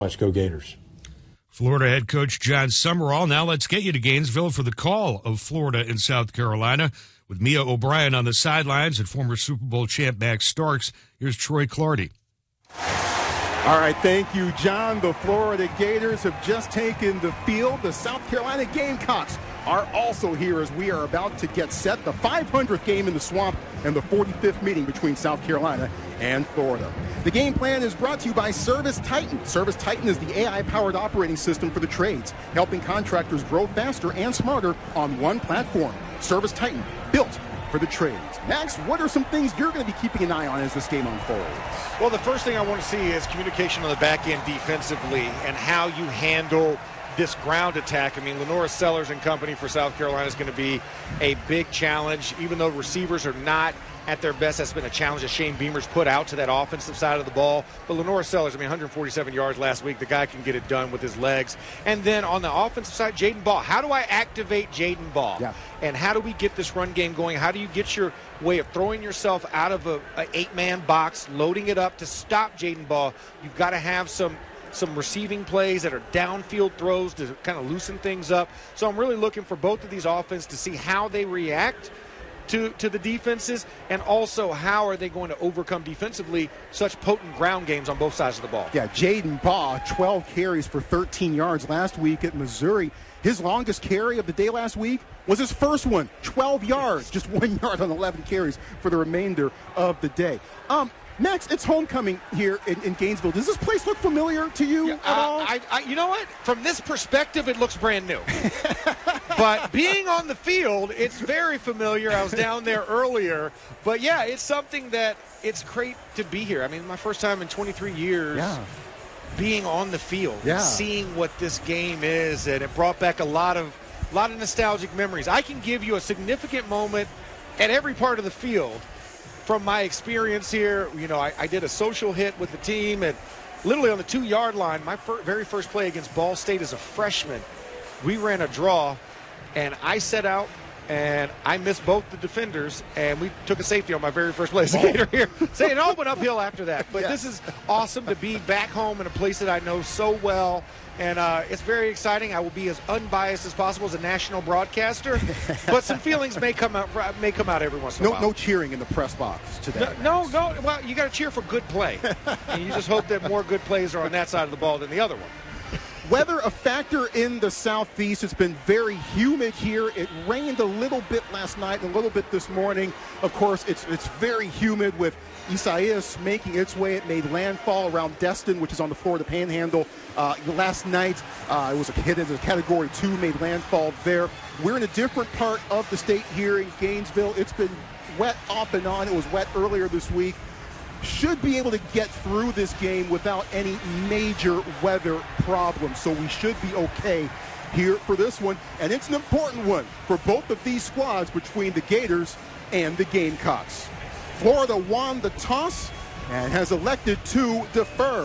Let's go Gators. Florida head coach John Summerall. Now let's get you to Gainesville for the call of Florida and South Carolina. With Mia O'Brien on the sidelines and former Super Bowl champ Max Starks, here's Troy Clardy. All right, thank you, John. The Florida Gators have just taken the field. The South Carolina Gamecocks are also here as we are about to get set. The 500th game in the Swamp and the 45th meeting between South Carolina and Florida. The game plan is brought to you by Service Titan. Service Titan is the AI-powered operating system for the trades, helping contractors grow faster and smarter on one platform. Service Titan, built for the trades. Max, what are some things you're going to be keeping an eye on as this game unfolds? Well, the first thing I want to see is communication on the back end defensively and how you handle this ground attack. I mean, Lenora Sellers and company for South Carolina is going to be a big challenge. Even though receivers are not at their best, that's been a challenge that Shane Beamer's put out to that offensive side of the ball. But Lenora Sellers, 147 yards last week. The guy can get it done with his legs. And then on the offensive side, Jaden Ball. How do I activate Jaden Ball? Yeah. And how do we get this run game going? How do you get your way of throwing yourself out of an 8-man box, loading it up to stop Jaden Ball? You've got to have some receiving plays that are downfield throws to kind of loosen things up. So I'm really looking for both of these offenses to see how they react to the defenses, and also how are they going to overcome defensively such potent ground games on both sides of the ball. Yeah, Jaden Baugh, 12 carries for 13 yards last week at Missouri. His longest carry of the day last week was his first one, 12 yards, just 1 yard on 11 carries for the remainder of the day. Max, it's homecoming here in Gainesville. Does this place look familiar to you at all? You know what? From this perspective, it looks brand new. But being on the field, it's very familiar. I was down there earlier. But, yeah, it's something that it's great to be here. I mean, my first time in 23 years being on the field, seeing what this game is, and it brought back a lot of nostalgic memories. I can give you a significant moment at every part of the field. From my experience here, I did a social hit with the team, and literally on the 2-yard line, my very first play against Ball State as a freshman, we ran a draw, and I set out, and I missed both the defenders, and we took a safety on my very first play as a Gator here. So it all went uphill after that. But this is awesome to be back home in a place that I know so well. And it's very exciting. I will be as unbiased as possible as a national broadcaster, but some feelings may come out every once in a while. No cheering in the press box today. No. Well, you got to cheer for good play, and you just hope that more good plays are on that side of the ball than the other one. Weather a factor in the southeast. It's been very humid here. It rained a little bit last night and a little bit this morning. Of course, it's very humid with Isaias making its way. It made landfall around Destin, which is on the Florida Panhandle. Last night, it was hit as a Category 2, made landfall there. We're in a different part of the state here in Gainesville. It's been wet off and on. It was wet earlier this week. Should be able to get through this game without any major weather problems. So we should be okay here for this one. And it's an important one for both of these squads between the Gators and the Gamecocks. Florida won the toss and has elected to defer.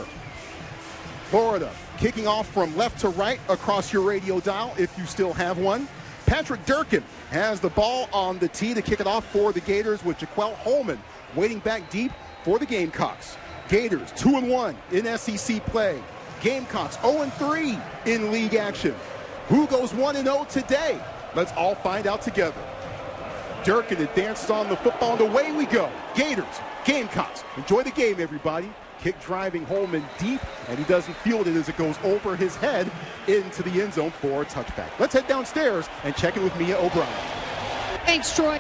Florida kicking off from left to right across your radio dial if you still have one. Patrick Durkin has the ball on the tee to kick it off for the Gators with Jaquel Holman waiting back deep for the Gamecocks. Gators 2-1 in SEC play. Gamecocks 0-3 in league action. Who goes 1-0 today? Let's all find out together. Durkin advances on the football, and away we go. Gators, Gamecocks. Enjoy the game, everybody. Kick driving Holman deep, and he doesn't field it as it goes over his head into the end zone for a touchback. Let's head downstairs and check in with Mia O'Brien. Thanks, Troy.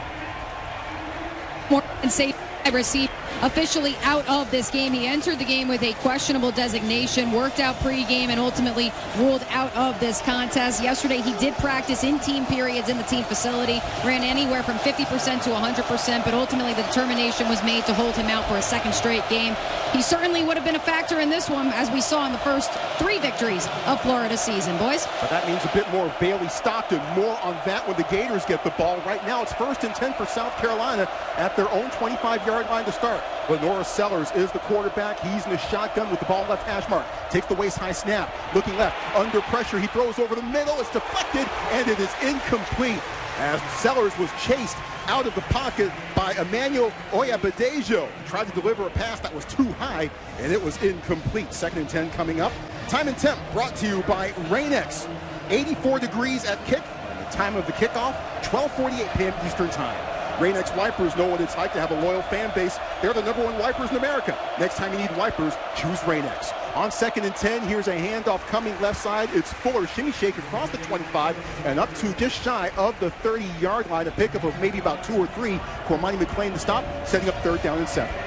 More and safe. Received officially out of this game. He entered the game with a questionable designation, worked out pregame, and ultimately ruled out of this contest. Yesterday, he did practice in team periods in the team facility, ran anywhere from 50% to 100%, but ultimately the determination was made to hold him out for a second straight game. He certainly would have been a factor in this one, as we saw in the first 3 victories of Florida's season, boys. But that means a bit more of Bailey Stockton. More on that when the Gators get the ball. Right now, it's 1st and 10 for South Carolina at their own 25-yard line to start. mark. Lenora Sellers is the quarterback. He's in the shotgun with the ball left hash mark. Takes the waist-high snap. Looking left. Under pressure. He throws over the middle. It's deflected, and it is incomplete as Sellers was chased out of the pocket by Emmanuel Oyabadejo. Tried to deliver a pass that was too high, and it was incomplete. 2nd and 10 coming up. Time and temp brought to you by Rain-X. 84 degrees at kick. And the time of the kickoff, 12:48 p.m. Eastern Time. Rain-X wipers know what it's like to have a loyal fan base. They're the #1 wipers in America. Next time you need wipers, choose Rain-X. On 2nd and 10, here's a handoff coming left side. It's Fuller shimmy shake across the 25 and up to just shy of the 30-yard line. A pickup of maybe about 2 or 3. Cormani McClain to stop, setting up 3rd down and 7.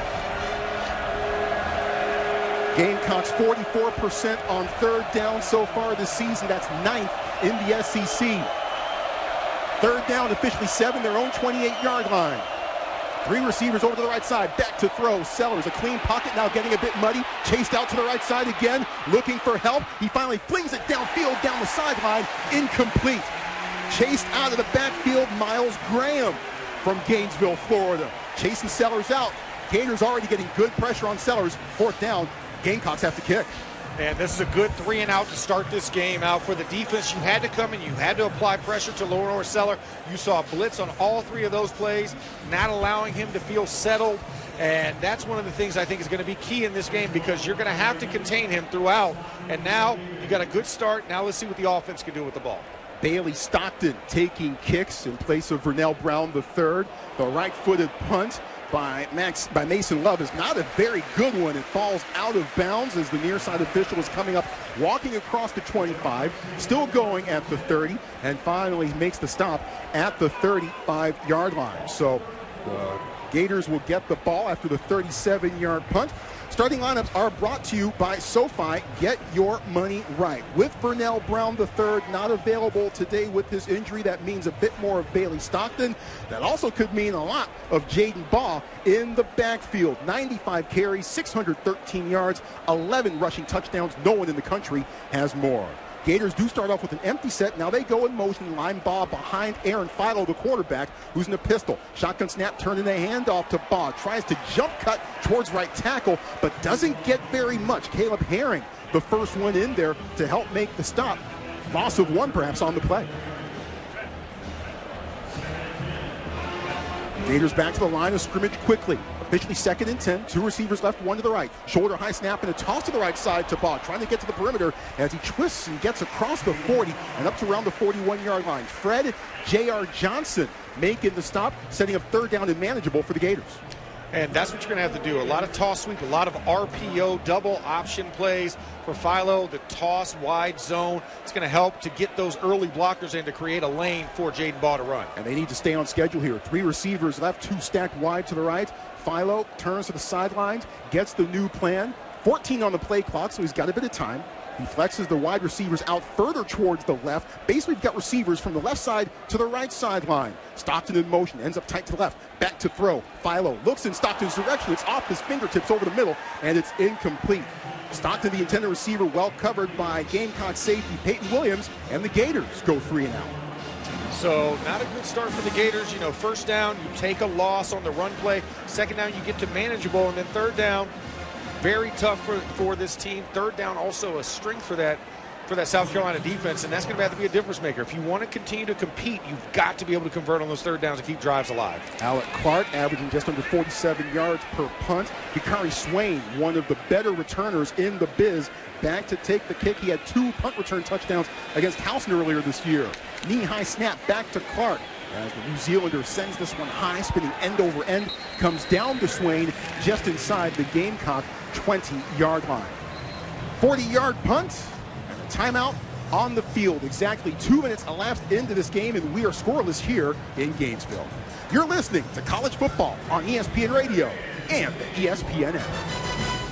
Gamecocks 44% on 3rd down so far this season. That's 9th in the SEC. 3rd down, officially 7, their own 28-yard line. 3 receivers over to the right side, back to throw. Sellers, a clean pocket, now getting a bit muddy. Chased out to the right side again, looking for help. He finally flings it downfield, down the sideline, incomplete. Chased out of the backfield, Miles Graham from Gainesville, Florida. Chasing Sellers out. Gators already getting good pressure on Sellers. 4th down, Gamecocks have to kick. And this is a good 3-and-out to start this game out for the defense. You had to come in. You had to apply pressure to Lenora Sellers. You saw blitz on all 3 of those plays, not allowing him to feel settled. And that's one of the things I think is going to be key in this game because you're going to have to contain him throughout. And now you got a good start. Now let's see what the offense can do with the ball. Bailey Stockton taking kicks in place of Vernell Brown III. The right-footed punt by Mason Love is not a very good one. It falls out of bounds as the near side official is coming up, walking across the 25, still going at the 30, and finally makes the stop at the 35-yard line. So the Gators will get the ball after the 37-yard punt. Starting lineups are brought to you by SoFi. Get your money right. With Vernell Brown III not available today with his injury, that means a bit more of Bailey Stockton. That also could mean a lot of Jaden Baugh in the backfield. 95 carries, 613 yards, 11 rushing touchdowns. No one in the country has more. Gators do start off with an empty set. Now they go in motion. Line Baugh behind Aaron Philo, the quarterback, who's in a pistol. Shotgun snap, turning the handoff to Baugh. Tries to jump cut towards right tackle, but doesn't get very much. Caleb Herring, the first one in there to help make the stop. Loss of 1 perhaps on the play. Gators back to the line of scrimmage quickly. Officially 2nd and 10. 2 receivers left, 1 to the right. Shoulder high snap and a toss to the right side to Baugh. Trying to get to the perimeter as he twists and gets across the 40 and up to around the 41-yard line. Fred J.R. Johnson making the stop, setting up 3rd down and manageable for the Gators. And that's what you're going to have to do. A lot of toss sweep, a lot of RPO, double option plays for Philo. The toss wide zone. It's going to help to get those early blockers in to create a lane for Jaden Baugh to run. And they need to stay on schedule here. 3 receivers left, 2 stacked wide to the right. Philo turns to the sidelines, gets the new plan. 14 on the play clock, so he's got a bit of time. He flexes the wide receivers out further towards the left. Basically, we've got receivers from the left side to the right sideline. Stockton in motion, ends up tight to the left. Back to throw. Philo looks in Stockton's direction. It's off his fingertips over the middle, and it's incomplete. Stockton, the intended receiver, well covered by Gamecock safety Peyton Williams, and the Gators go 3-and-out. So not a good start for the Gators. You know, 1st down, you take a loss on the run play. 2nd down, you get to manageable, and then 3rd down, very tough for this team. 3rd down, also a strength for that South Carolina defense, and that's going to have to be a difference maker. If you want to continue to compete, you've got to be able to convert on those 3rd downs and keep drives alive. Alec Clark averaging just under 47 yards per punt. Hikari Swain, one of the better returners in the biz, back to take the kick. He had 2 punt return touchdowns against Towson earlier this year. Knee-high snap back to Clark as the New Zealander sends this one high, spinning end over end, comes down to Swain just inside the Gamecock 20-yard line. 40-yard punt and a timeout on the field. Exactly 2 minutes elapsed into this game, and we are scoreless here in Gainesville. You're listening to College Football on ESPN Radio and the ESPN app.